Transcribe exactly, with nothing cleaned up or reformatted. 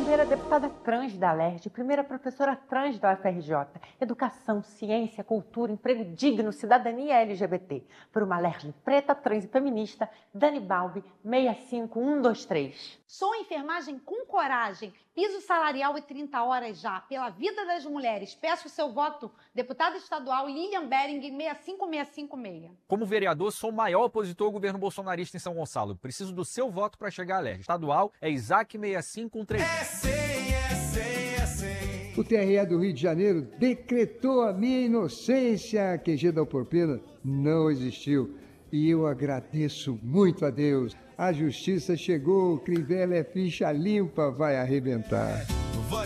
primeira deputada trans da Alerj, primeira professora trans da U F R J. Educação, ciência, cultura, emprego digno, cidadania L G B T. Por uma Alerj preta, trans e feminista, Dani Balbi, seis cinco um dois três. Sou enfermagem com coragem, piso salarial e trinta horas já. Pela vida das mulheres, peço seu voto, deputada estadual Lilian Bering, seis cinco seis cinco seis. Como vereador, sou o maior opositor ao governo bolsonarista em São Gonçalo. Preciso do seu voto para chegar à Alerj. Estadual é Isaac seis cinco um três. É cem, é cem, é cem. O T R E do Rio de Janeiro decretou a minha inocência. Q G da Alporpena não existiu. E eu agradeço muito a Deus. A justiça chegou, Crivella é ficha limpa, vai arrebentar.